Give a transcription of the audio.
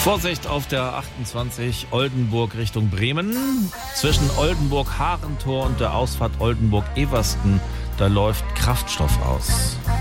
Vorsicht auf der 28 Oldenburg Richtung Bremen. Zwischen Oldenburg-Harentor und der Ausfahrt Oldenburg-Eversten, da läuft Kraftstoff aus.